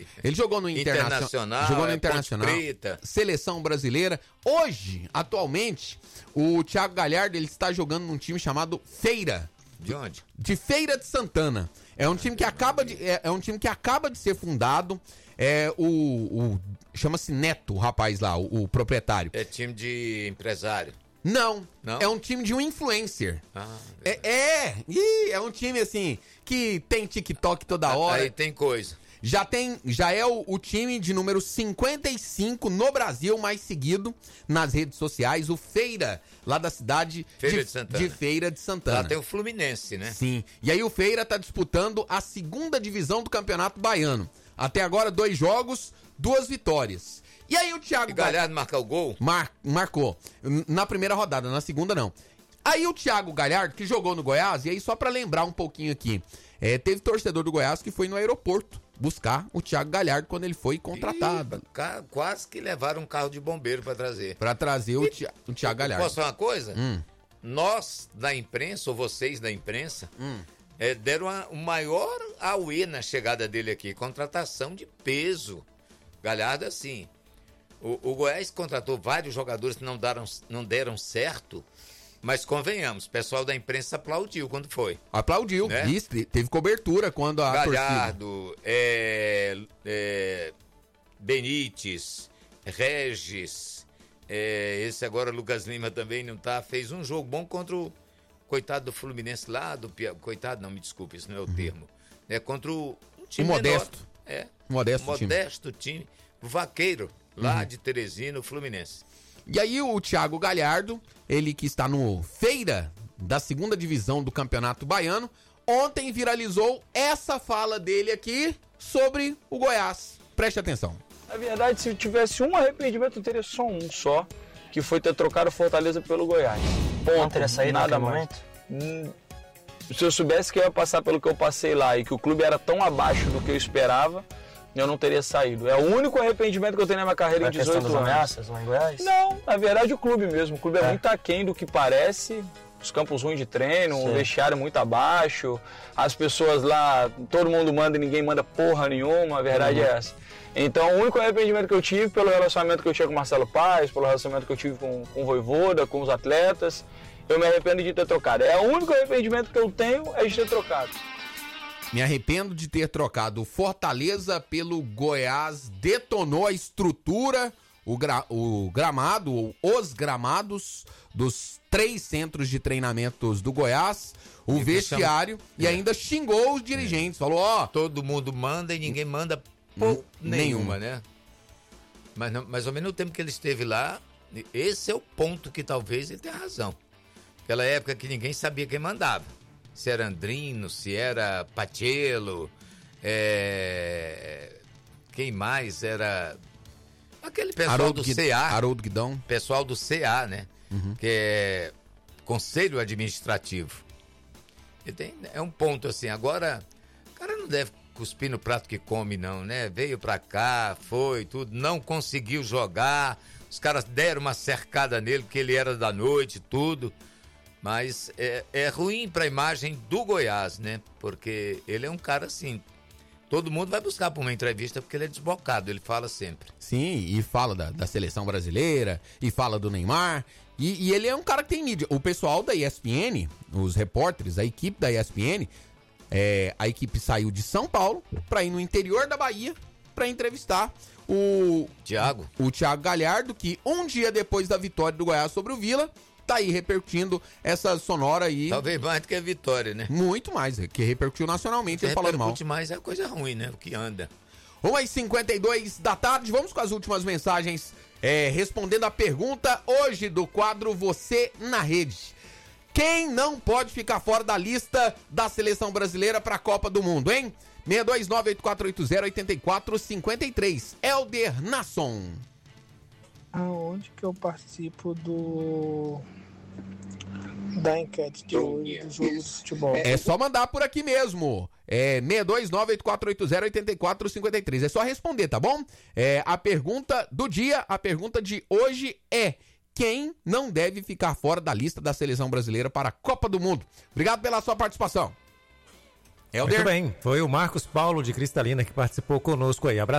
Ele jogou no Internacional. Jogou no Internacional. Preta. Seleção brasileira. Hoje, atualmente, o Thiago Galhardo ele está jogando num time chamado Feira. De onde? De Feira de Santana. É um time que acaba de ser fundado. Chama-se Neto, o rapaz lá, o proprietário. É time de empresário. Não, Não? É um time de um influencer. É um time assim que tem TikTok toda hora. Aí tem coisa. Já é o time de número 55 no Brasil mais seguido nas redes sociais, o Feira, lá da cidade de Feira de Santana. Lá tem o Fluminense, né? Sim, e aí o Feira tá disputando a segunda divisão do Campeonato Baiano. Até agora 2 jogos, 2 vitórias. E aí o Thiago Galhardo marcou o gol? Marcou. Na primeira rodada, na segunda não. Aí o Thiago Galhardo, que jogou no Goiás, e aí só pra lembrar um pouquinho aqui, teve torcedor do Goiás que foi no aeroporto buscar o Thiago Galhardo quando ele foi contratado. Quase que levaram um carro de bombeiro pra trazer. Pra trazer o Thiago Galhardo. Posso falar uma coisa? Nós da imprensa, ou vocês da imprensa, deram o maior auê na chegada dele aqui. Contratação de peso. Galhardo, assim... O Goiás contratou vários jogadores que não deram certo, mas convenhamos, o pessoal da imprensa aplaudiu quando foi. Aplaudiu, né? Isso, teve cobertura quando a Galhardo, Benítez, Regis, esse agora Lucas Lima também não tá, fez um jogo bom contra o coitado do Fluminense lá, coitado não, me desculpe, isso não é o termo, contra um time modesto. Modesto time, o Vaqueiro, lá de Teresina, o Fluminense. E aí o Thiago Galhardo, ele que está no Feira da segunda divisão do Campeonato Baiano, ontem viralizou essa fala dele aqui sobre o Goiás. Preste atenção. Na verdade, se eu tivesse um arrependimento, eu teria só, que foi ter trocado o Fortaleza pelo Goiás. Ponto. Não teria saído nada naquele mais. momento? Se eu soubesse que eu ia passar pelo que eu passei lá e que o clube era tão abaixo do que eu esperava, eu não teria saído. É o único arrependimento que eu tenho na minha carreira em 18 anos. Ameaças lá em Goiás? Não, na verdade o clube mesmo. O clube é muito aquém do que parece. Os campos ruins de treino, o vestiário muito abaixo. As pessoas lá, todo mundo manda e ninguém manda porra nenhuma. A verdade é essa. Então o único arrependimento que eu tive pelo relacionamento que eu tinha com o Marcelo Paes, pelo relacionamento que eu tive com o Vojvoda, com os atletas, eu me arrependo de ter trocado. O único arrependimento que eu tenho é de ter trocado. Me arrependo de ter trocado o Fortaleza pelo Goiás, detonou a estrutura, o gramado, os gramados dos 3 centros de treinamentos do Goiás, o vestiário, e ainda xingou os dirigentes, falou, todo mundo manda e ninguém manda nenhuma, né? Mas mais ou menos no tempo que ele esteve lá, esse é o ponto que talvez ele tenha razão. Aquela época que ninguém sabia quem mandava. Se era Andrino, se era Patiello, quem mais era... Aquele pessoal do CA. Haroldo Guidão. Pessoal do CA, né? Que é Conselho Administrativo. É um ponto assim, agora, o cara não deve cuspir no prato que come não, né? Veio pra cá, foi, tudo, não conseguiu jogar, os caras deram uma cercada nele, porque ele era da noite, tudo... Mas é ruim para a imagem do Goiás, né? Porque ele é um cara assim, todo mundo vai buscar para uma entrevista porque ele é desbocado, ele fala sempre. Sim, e fala da seleção brasileira, e fala do Neymar, e ele é um cara que tem mídia. O pessoal da ESPN, os repórteres, a equipe da ESPN, a equipe saiu de São Paulo para ir no interior da Bahia para entrevistar o Thiago Galhardo, que um dia depois da vitória do Goiás sobre o Vila, tá aí repercutindo essa sonora aí. Talvez mais do que a vitória, né? Muito mais, que repercutiu nacionalmente, ele falando mal. Repercute mais é coisa ruim, né? O que anda. 1h52 da tarde, vamos com as últimas mensagens, respondendo a pergunta hoje do quadro Você na Rede. Quem não pode ficar fora da lista da seleção brasileira para a Copa do Mundo, hein? 629-8480-8453. Helder Nasson. Aonde que eu participo da enquete de hoje do jogo de futebol? É só mandar por aqui mesmo. 629-8480-8453. É só responder, tá bom? A pergunta do dia, a pergunta de hoje é: quem não deve ficar fora da lista da seleção brasileira para a Copa do Mundo? Obrigado pela sua participação. Helder? Muito bem, foi o Marcos Paulo de Cristalina que participou conosco aí. Abraço.